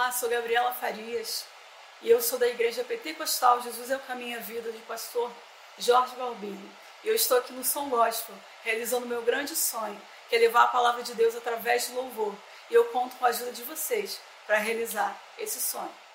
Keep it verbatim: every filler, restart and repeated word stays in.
Olá, sou Gabriela Farias e eu sou da Igreja Pentecostal Jesus é o Caminho e a Vida do pastor Jorge Balbino. E eu estou aqui no Som Gospel, realizando meu grande sonho, que é levar a palavra de Deus através do louvor. E eu conto com a ajuda de vocês para realizar esse sonho.